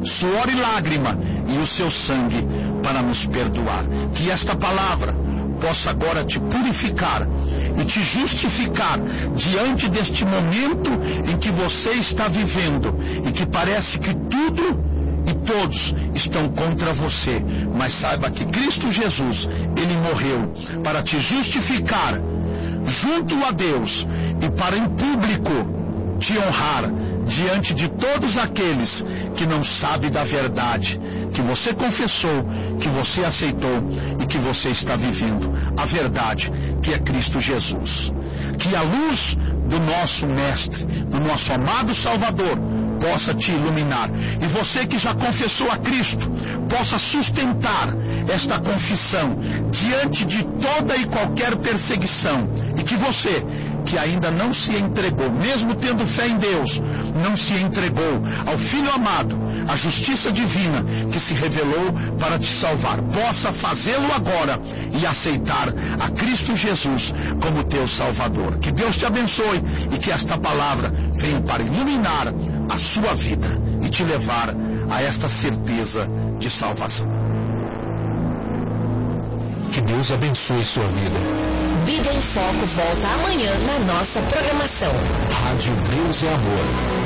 suor e lágrima, e o seu sangue para nos perdoar. Que esta palavra possa agora te purificar e te justificar diante deste momento em que você está vivendo e que parece que tudo e todos estão contra você. Mas saiba que Cristo Jesus, Ele morreu para te justificar junto a Deus e para em público te honrar diante de todos aqueles que não sabem da verdade, que você confessou, que você aceitou e que você está vivendo a verdade, que é Cristo Jesus. Que a luz do nosso Mestre, do nosso amado Salvador, possa te iluminar. E você que já confessou a Cristo, possa sustentar esta confissão diante de toda e qualquer perseguição. E que você, que ainda não se entregou, mesmo tendo fé em Deus, não se entregou ao Filho amado, a justiça divina que se revelou para te salvar, possa fazê-lo agora e aceitar a Cristo Jesus como teu Salvador. Que Deus te abençoe e que esta palavra venha para iluminar a sua vida e te levar a esta certeza de salvação. Que Deus abençoe sua vida. Vida em Foco volta amanhã na nossa programação. Rádio Deus é Amor.